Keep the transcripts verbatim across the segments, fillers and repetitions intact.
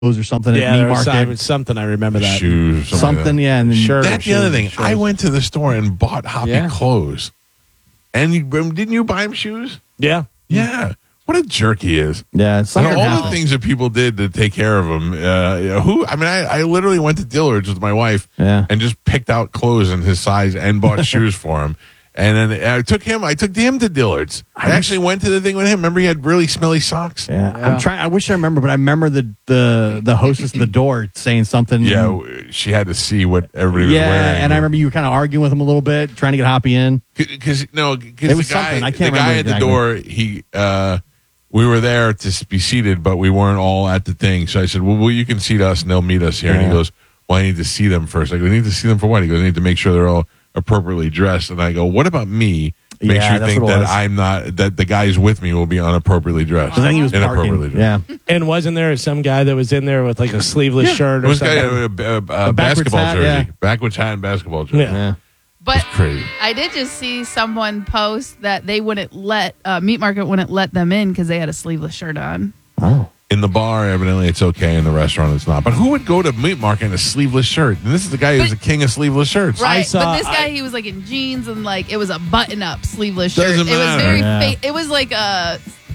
or something Yeah, at there meat was market. some- something I remember that. Shoes. Something. Something, like yeah. And then Sure. that. That's the other thing. Shoes. I went to the store and bought Hoppy Yeah. clothes. And you, didn't you buy him shoes? Yeah. Yeah. What a jerk he is. Yeah, it's And like all the things that people did to take care of him. Uh, you know, who? I mean, I, I literally went to Dillard's with my wife Yeah. and just picked out clothes in his size and bought shoes for him. And then I took him. I took him to Dillard's. I actually went to the thing with him. Remember, he had really smelly socks. Yeah. I'm trying. I wish I remember, but I remember the the the hostess at the door saying something. Yeah, she had to see what everybody was yeah. wearing. And I remember you were kind of arguing with him a little bit, trying to get Hoppy in. Because no, It because the was guy, something. I the can't guy remember at the exactly. door, he, uh, we were there to be seated, but we weren't all at the thing. So I said, "Well, well you can seat us, and they'll meet us here." And he Yeah. goes, "Well, I need to see them first." I go, "I need to see them for what?" He goes, "I need to make sure they're all appropriately dressed." And I go, "What about me?" Makes Yeah, you that's think what it that was. I'm not that the guys with me will be unappropriately dressed. Because I think he was inappropriately parking. dressed. Yeah. And wasn't there some guy that was in there with like a sleeveless shirt It or was a guy, something? uh, uh, uh, backwards basketball hat, jersey, yeah. backwards hat and basketball jersey. Yeah. Yeah. But Crazy. I did just see someone post that they wouldn't let uh, Meat Market wouldn't let them in because they had a sleeveless shirt on. Oh. In the bar, evidently, it's okay. In the restaurant, it's not. But who would go to Meat Market in a sleeveless shirt? And this is the guy who's But- the king of sleeveless shirts. Right, saw- but this guy, I- he was like in jeans and like it was a button-up sleeveless shirt. Doesn't it was matter. very, Yeah. fa- it was like a,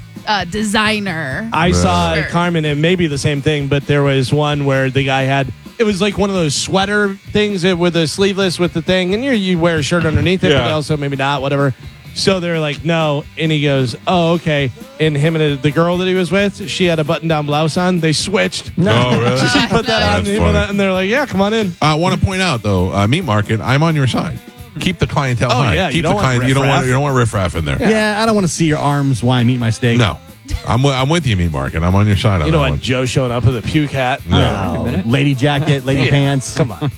a designer. I saw Sure. Carmen, and maybe the same thing, but there was one where the guy had, it was like one of those sweater things that- with the sleeveless with the thing, and you you wear a shirt underneath it, Yeah. but also maybe not, whatever. So they're like, no, and he goes, oh, okay. And him and the girl that he was with, she had a button-down blouse on. They switched. Oh, really? She put that on, That's he put funny. that- and they're like, yeah, come on in. I want to point out, though, uh, Meat Market, I'm on your side. Keep the clientele Oh, high. yeah, you Keep don't the want client. You don't riffraff. want. You don't want riffraff in there. Yeah. I don't want to see your arms while I eat my steak. No, I'm. wi- I'm with you, Meat Market. I'm on your side on You know that what? one. Joe showing up with a puke hat. No. Oh, lady jacket, lady Yeah. pants. Come on.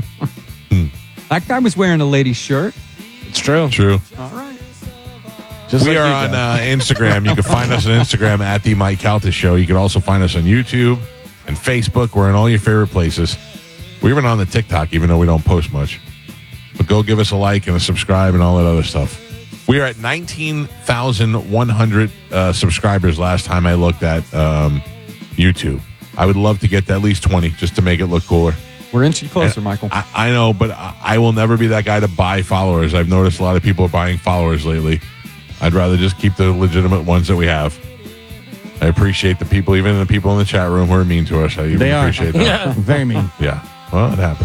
That guy was wearing a lady's shirt. It's true. True. Just we like are you, on Joe. uh, Instagram. You can find us on Instagram at the Mike Calta Show. You can also find us on YouTube and Facebook. We're in all your favorite places. We're even on the TikTok, even though we don't post much. But go give us a like and a subscribe and all that other stuff. We are at nineteen thousand one hundred uh, subscribers last time I looked at um, YouTube. I would love to get to at least twenty just to make it look cooler. We're inching closer, Michael. I, I know, but I, I will never be that guy to buy followers. I've noticed a lot of people are buying followers lately. I'd rather just keep the legitimate ones that we have. I appreciate the people, even the people in the chat room who are mean to us. I even They are. appreciate that. Very mean. Yeah. Well, it happens.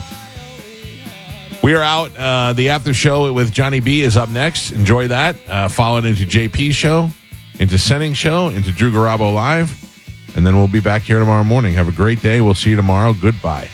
We are out. Uh, the after show with Johnny B is up next. Enjoy that. Uh, follow it into J P's show, into Senning's show, into Drew Garabo Live. And then we'll be back here tomorrow morning. Have a great day. We'll see you tomorrow. Goodbye.